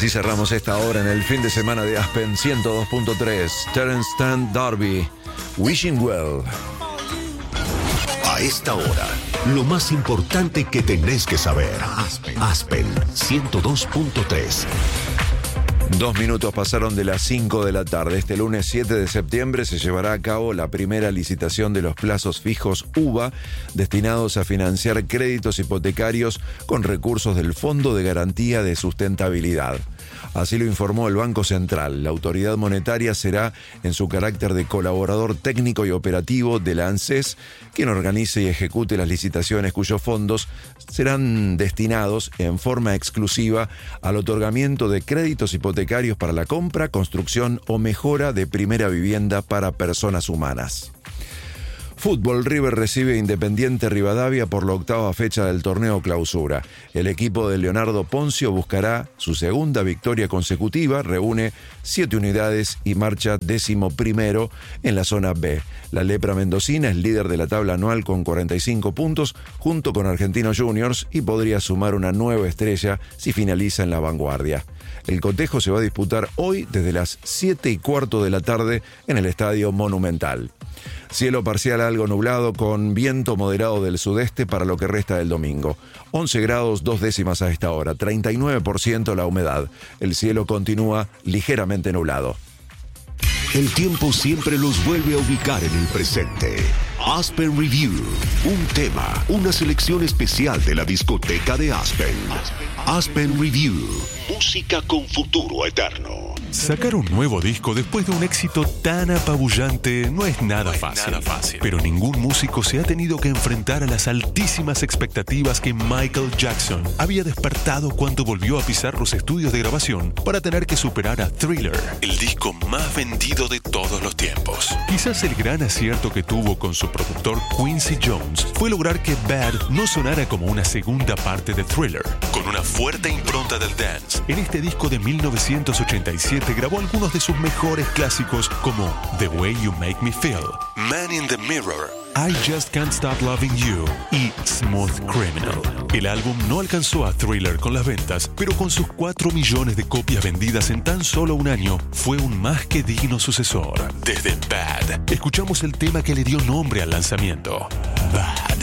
Así cerramos esta hora en el fin de semana de Aspen 102.3. Terence Stamp D'Arby, Wishing Well. A esta hora, lo más importante que tenés que saber. Aspen 102.3. 2 minutos pasaron de las 5 de la tarde. Este lunes 7 de septiembre se llevará a cabo la primera licitación de los plazos fijos UVA destinados a financiar créditos hipotecarios con recursos del Fondo de Garantía de Sustentabilidad. Así lo informó el Banco Central. La autoridad monetaria será, en su carácter de colaborador técnico y operativo de la ANSES, quien organice y ejecute las licitaciones cuyos fondos serán destinados en forma exclusiva al otorgamiento de créditos hipotecarios para la compra, construcción o mejora de primera vivienda para personas humanas. Fútbol. River recibe Independiente Rivadavia por la 8ª fecha del torneo Clausura. El equipo de Leonardo Poncio buscará su segunda victoria consecutiva, reúne 7 unidades y marcha 11º en la zona B. La Lepra mendocina es líder de la tabla anual con 45 puntos junto con Argentinos Juniors y podría sumar una nueva estrella si finaliza en la vanguardia. El cotejo se va a disputar hoy desde las 7:15 de la tarde en el Estadio Monumental. Cielo parcial algo nublado con viento moderado del sudeste para lo que resta del domingo. 11 grados 2 décimas a esta hora, 39% la humedad. El cielo continúa ligeramente nublado. El tiempo siempre los vuelve a ubicar en el presente. Aspen Review. Un tema, una selección especial de la discoteca de Aspen. Aspen Review. Música con futuro eterno. Sacar un nuevo disco después de un éxito tan apabullante no es nada fácil. Pero ningún músico se ha tenido que enfrentar a las altísimas expectativas que Michael Jackson había despertado cuando volvió a pisar los estudios de grabación para tener que superar a Thriller, el disco más vendido de todos los tiempos. Quizás el gran acierto que tuvo con su productor Quincy Jones fue lograr que Bad no sonara como una segunda parte de Thriller, con una fuerte impronta del dance. En este disco de 1987 grabó algunos de sus mejores clásicos como The Way You Make Me Feel, Man in the Mirror, I Just Can't Stop Loving You y Smooth Criminal. El álbum no alcanzó a Thriller con las ventas, pero con sus 4 millones de copias vendidas en tan solo un año, fue un más que digno sucesor. Desde Bad, escuchamos el tema que le dio nombre al lanzamiento, Bad.